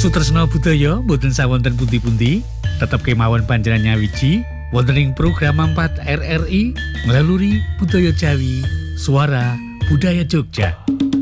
Sutresna budaya boten sawonten pundi-pundi, tetep kemawon panjenengan nyawiji wonten ing program 4 RRI melalui budaya Jawi, suara budaya Jogja.